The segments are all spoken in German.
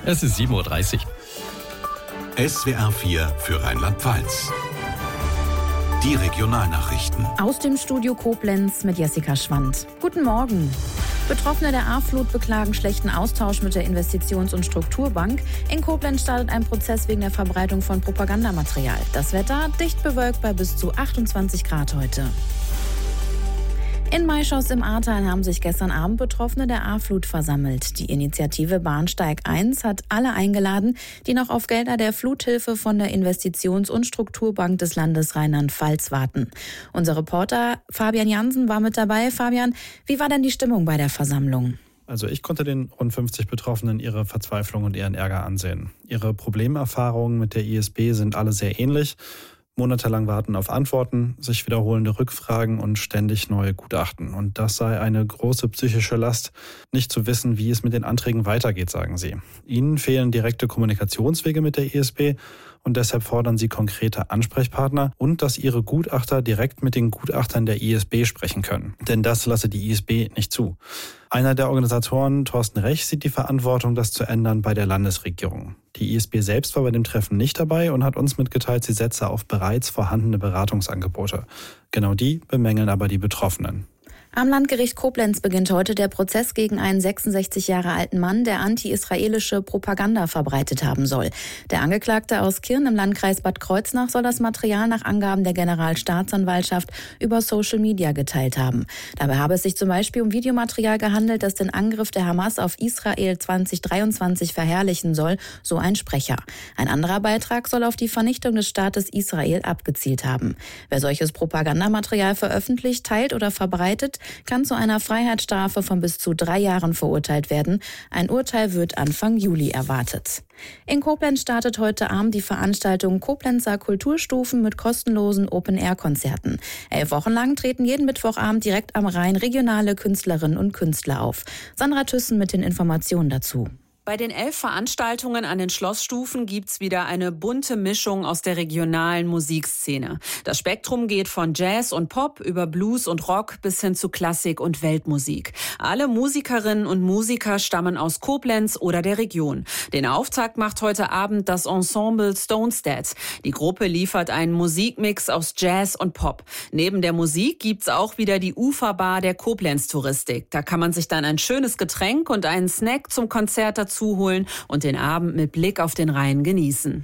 Es ist 7:30 Uhr. SWR 4 für Rheinland-Pfalz. Die Regionalnachrichten. Aus dem Studio Koblenz mit Jessica Schwand. Guten Morgen. Betroffene der A-Flut beklagen schlechten Austausch mit der Investitions- und Strukturbank. In Koblenz startet ein Prozess wegen der Verbreitung von Propagandamaterial. Das Wetter dicht bewölkt bei bis zu 28 Grad heute. In Maischoss im Ahrtal haben sich gestern Abend Betroffene der A-Flut versammelt. Die Initiative Bahnsteig 1 hat alle eingeladen, die noch auf Gelder der Fluthilfe von der Investitions- und Strukturbank des Landes Rheinland-Pfalz warten. Unser Reporter Fabian Jansen war mit dabei. Fabian, wie war denn die Stimmung bei der Versammlung? Also ich konnte den rund 50 Betroffenen ihre Verzweiflung und ihren Ärger ansehen. Ihre Problemerfahrungen mit der ISB sind alle sehr ähnlich. Monatelang warten auf Antworten, sich wiederholende Rückfragen und ständig neue Gutachten. Und das sei eine große psychische Last, nicht zu wissen, wie es mit den Anträgen weitergeht, sagen sie. Ihnen fehlen direkte Kommunikationswege mit der ISB und deshalb fordern sie konkrete Ansprechpartner und dass ihre Gutachter direkt mit den Gutachtern der ISB sprechen können. Denn das lasse die ISB nicht zu. Einer der Organisatoren, Thorsten Rech, sieht die Verantwortung, das zu ändern, bei der Landesregierung. Die ISB selbst war bei dem Treffen nicht dabei und hat uns mitgeteilt, sie setze auf bereits vorhandene Beratungsangebote. Genau die bemängeln aber die Betroffenen. Am Landgericht Koblenz beginnt heute der Prozess gegen einen 66 Jahre alten Mann, der anti-israelische Propaganda verbreitet haben soll. Der Angeklagte aus Kirn im Landkreis Bad Kreuznach soll das Material nach Angaben der Generalstaatsanwaltschaft über Social Media geteilt haben. Dabei habe es sich zum Beispiel um Videomaterial gehandelt, das den Angriff der Hamas auf Israel 2023 verherrlichen soll, so ein Sprecher. Ein anderer Beitrag soll auf die Vernichtung des Staates Israel abgezielt haben. Wer solches Propagandamaterial veröffentlicht, teilt oder verbreitet, kann zu einer Freiheitsstrafe von bis zu 3 Jahren verurteilt werden. Ein Urteil wird Anfang Juli erwartet. In Koblenz startet heute Abend die Veranstaltung Koblenzer Kulturstufen mit kostenlosen Open-Air-Konzerten. 11 Wochen lang treten jeden Mittwochabend direkt am Rhein regionale Künstlerinnen und Künstler auf. Sandra Thyssen mit den Informationen dazu. Bei den 11 Veranstaltungen an den Schlossstufen gibt's wieder eine bunte Mischung aus der regionalen Musikszene. Das Spektrum geht von Jazz und Pop über Blues und Rock bis hin zu Klassik und Weltmusik. Alle Musikerinnen und Musiker stammen aus Koblenz oder der Region. Den Auftakt macht heute Abend das Ensemble Stonestead. Die Gruppe liefert einen Musikmix aus Jazz und Pop. Neben der Musik gibt's auch wieder die Uferbar der Koblenz-Touristik. Da kann man sich dann ein schönes Getränk und einen Snack zum Konzert dazu holen und den Abend mit Blick auf den Rhein genießen.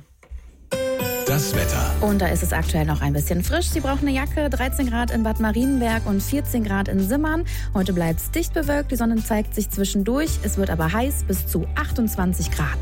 Das Wetter. Und da ist es aktuell noch ein bisschen frisch. Sie brauchen eine Jacke, 13 Grad in Bad Marienberg und 14 Grad in Simmern. Heute bleibt es dicht bewölkt, die Sonne zeigt sich zwischendurch. Es wird aber heiß bis zu 28 Grad.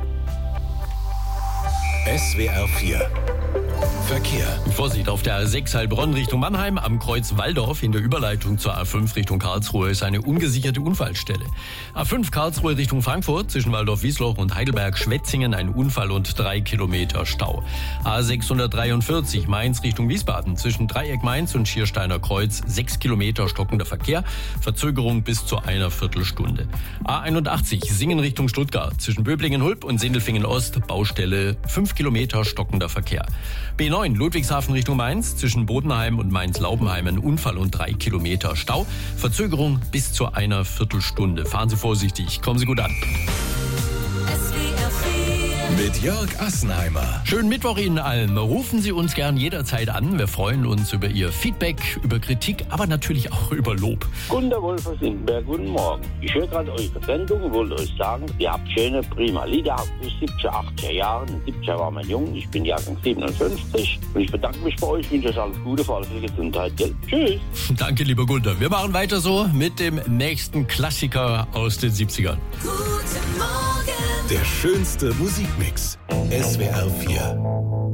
SWR 4 Verkehr. Vorsicht auf der A6 Heilbronn Richtung Mannheim. Am Kreuz Walldorf in der Überleitung zur A5 Richtung Karlsruhe ist eine ungesicherte Unfallstelle. A5 Karlsruhe Richtung Frankfurt zwischen Waldorf-Wiesloch und Heidelberg-Schwetzingen ein Unfall und 3 Kilometer Stau. A643 Mainz Richtung Wiesbaden zwischen Dreieck Mainz und Schiersteiner Kreuz 6 Kilometer stockender Verkehr. Verzögerung bis zu einer Viertelstunde. A81 Singen Richtung Stuttgart zwischen Böblingen-Hulp und Sindelfingen-Ost Baustelle 5 Kilometer stockender Verkehr. B9 Ludwigshafen Richtung Mainz zwischen Bodenheim und Mainz-Laubenheim ein Unfall und 3 Kilometer Stau. Verzögerung bis zu einer Viertelstunde. Fahren Sie vorsichtig, kommen Sie gut an. Mit Jörg Assenheimer. Schönen Mittwoch Ihnen allen. Rufen Sie uns gern jederzeit an. Wir freuen uns über Ihr Feedback, über Kritik, aber natürlich auch über Lob. Gunter Wolf aus Lindenberg, guten Morgen. Ich höre gerade eure Sendung und wollte euch sagen, ihr habt schöne, prima Lieder aus den 70er, 80er Jahren. In den 70er war man jung, ich bin Jahrgang 57 und ich bedanke mich bei euch, wünsche euch alles Gute, vor allem für die Gesundheit. Gell? Tschüss. Danke, lieber Gunter. Wir machen weiter so mit dem nächsten Klassiker aus den 70ern. Der schönste Musikmix. SWR 4